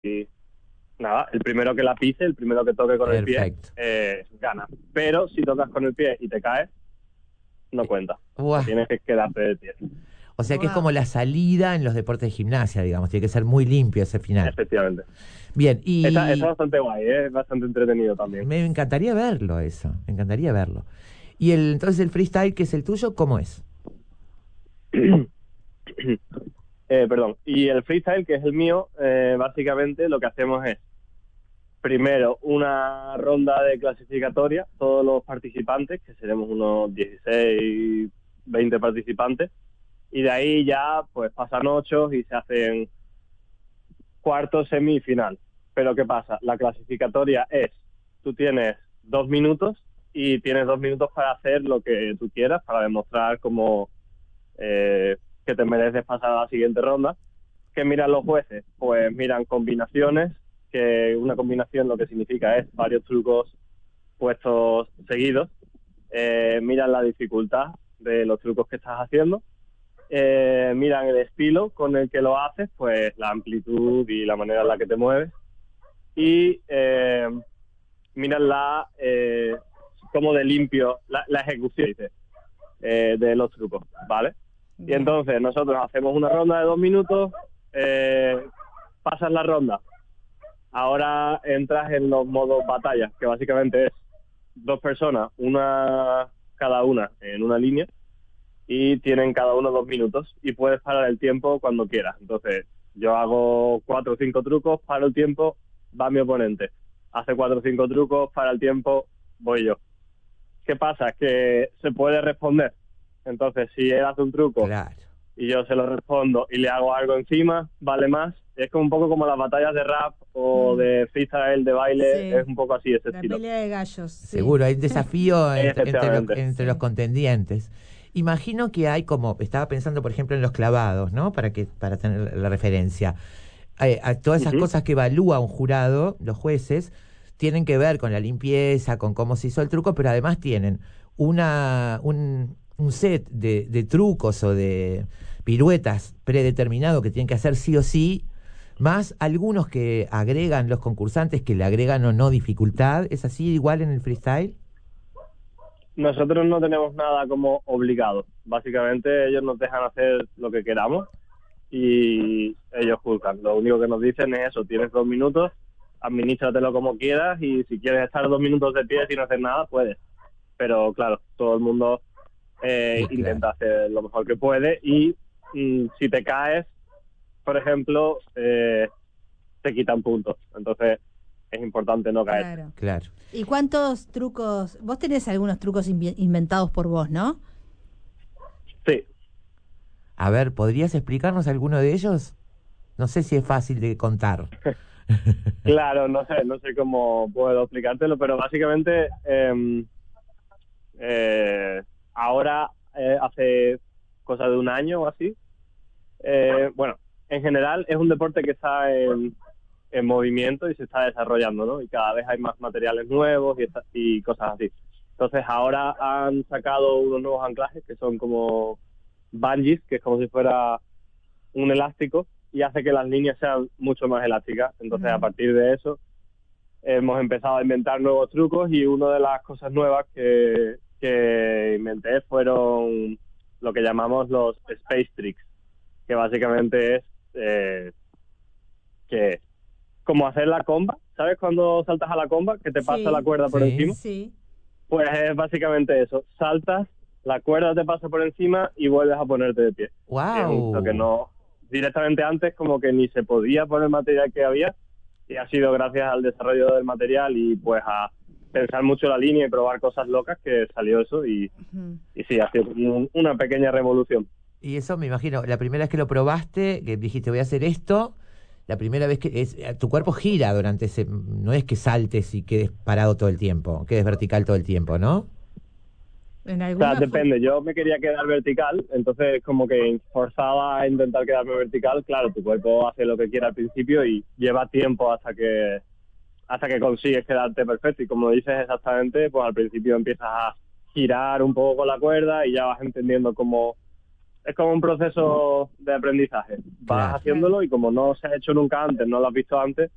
nada, el primero que la pise, el primero que toque con el pie, Perfecto. gana. Pero si tocas con el pie y te caes, no cuenta. O sea, Buah. tienes que quedarte de pie. O sea que es como Wow. la salida en los deportes de gimnasia, digamos. Tiene que ser muy limpio ese final. Efectivamente. Bien, Está y bastante guay, es bastante entretenido también. me encantaría verlo eso. Me encantaría verlo. Y entonces el freestyle, que es el tuyo, ¿cómo es? Perdón. Y el freestyle, que es el mío, básicamente lo que hacemos es, primero, una ronda de clasificatoria, todos los participantes, que seremos unos 16, 20 participantes, y de ahí ya pues pasan 8 y se hacen cuartos, semifinal. Pero ¿qué pasa? La clasificatoria es, tú tienes 2 minutos y tienes 2 minutos para hacer lo que tú quieras, para demostrar cómo que te mereces pasar a la siguiente ronda. ¿Qué miran los jueces? Pues miran combinaciones, que una combinación lo que significa es varios trucos puestos seguidos. Miran la dificultad de los trucos que estás haciendo. Miran el estilo con el que lo haces, pues la amplitud y la manera en la que te mueves. Y miran cómo de limpio la ejecución de los trucos, ¿vale? Y Bien. entonces nosotros hacemos una ronda de 2 minutos, pasas la ronda, ahora entras en los modos batalla, que básicamente es 2 personas, una cada una en una línea, y tienen cada uno 2 minutos, y puedes parar el tiempo cuando quieras. Entonces yo hago 4 o 5 trucos, paro el tiempo, va mi oponente, hace 4 o 5 trucos, para el tiempo, voy yo. ¿Qué pasa? Que se puede responder. Entonces, si él hace un truco Claro. y yo se lo respondo y le hago algo encima, vale más. Es como un poco como las batallas de rap o de freestyle, de baile, Sí. es un poco así ese La estilo. pelea de gallos. Sí. Seguro, hay desafío Efectivamente. entre los Sí. contendientes. Imagino que hay como, estaba pensando por ejemplo en los clavados, ¿no? Para tener la referencia. A todas esas Ujú. cosas que evalúa un jurado, los jueces, tienen que ver con la limpieza, con cómo se hizo el truco, pero además tienen un set de trucos o de piruetas predeterminado que tienen que hacer sí o sí, más algunos que agregan los concursantes, que le agregan o no dificultad. ¿Es así igual en el freestyle? Nosotros no tenemos nada como obligado. Básicamente ellos nos dejan hacer lo que queramos y ellos juzgan. Lo único que nos dicen es eso: tienes 2 minutos, administratelo como quieras, y si quieres estar 2 minutos de pie sin hacer nada, puedes. Pero claro, todo el mundo Y claro. intenta hacer lo mejor que puede, y si te caes, por ejemplo, te quitan puntos. Entonces es importante no caerse. Claro. Claro. ¿Y cuántos trucos? Vos tenés algunos trucos inventados por vos, ¿no? Sí, A ver, ¿podrías explicarnos alguno de ellos? No sé si es fácil de contar. claro, no sé cómo puedo explicártelo, pero básicamente ahora, hace cosa de un año o así, bueno, en general es un deporte que está en movimiento y se está desarrollando, ¿no? Y cada vez hay más materiales nuevos y cosas así. Entonces ahora han sacado unos nuevos anclajes que son como bungees, que es como si fuera un elástico, y hace que las líneas sean mucho más elásticas. Entonces a partir de eso hemos empezado a inventar nuevos trucos, y una de las cosas nuevas que inventé fueron lo que llamamos los space tricks, que básicamente es que como hacer la comba. ¿Sabes cuando saltas a la comba, que te pasa la Sí, cuerda por Sí. encima? sí. Pues es básicamente eso: saltas, la cuerda te pasa por encima y vuelves a ponerte de pie. Lo que ¡Wow! no, directamente antes como que ni se podía por el material que había, y ha sido gracias al desarrollo del material y pues a pensar mucho la línea y probar cosas locas que salió eso, Ujú. y sí, ha sido como una pequeña revolución. Y eso me imagino, la primera vez que lo probaste, que dijiste voy a hacer esto, la primera vez que tu cuerpo gira durante ese, no es que saltes y quedes parado todo el tiempo, quedes vertical todo el tiempo, ¿no? En O sea, alguna depende. Yo me quería quedar vertical, entonces como que forzaba a intentar quedarme vertical. Claro, tu cuerpo hace lo que quiere al principio y lleva tiempo hasta que consigues quedarte perfecto. Y como dices exactamente, pues al principio empiezas a girar un poco con la cuerda y ya vas entendiendo cómo... Es como un proceso de aprendizaje. Vas Claro. Claro. haciéndolo y como no se ha hecho nunca antes, no lo has visto antes,